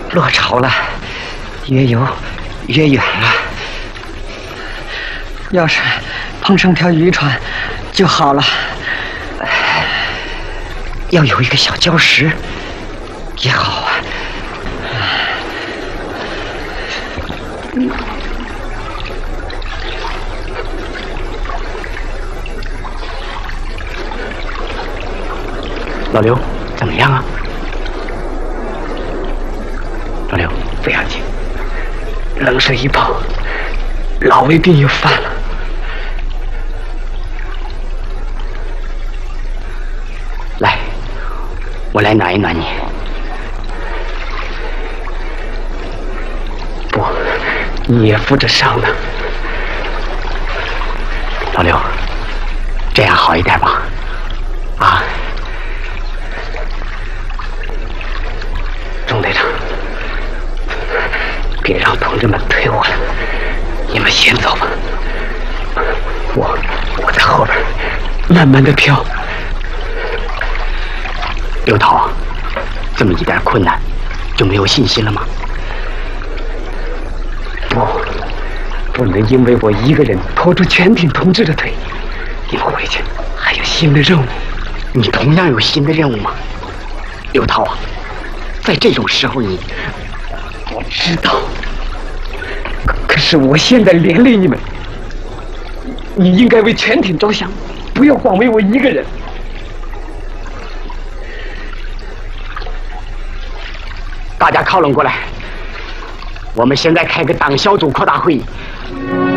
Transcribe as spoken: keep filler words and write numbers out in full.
落潮了，越游越远了。要是碰上条渔船就好了。要有一个小礁石也好啊。 老刘，怎么样啊？老刘， 不要紧，冷水一泡，老胃病又犯了。 来，我来暖一暖你。 不，你也负着伤呢。 老刘，这样好一点吧？啊？ 钟队长，别让同志们推我了，你们先走吧，我我在后边慢慢的飘。 刘涛，这么一点困难就没有信心了吗？ 不，不能因为我一个人拖住全体同志的腿。你们回去还有新的任务。 你同样有新的任务吗？刘涛啊，在这种时候你…… 我知道，可是我现在连累你们，你应该为全体着想，不要光为我一个人。 大家靠拢过来，我们现在开个党小组扩大会议。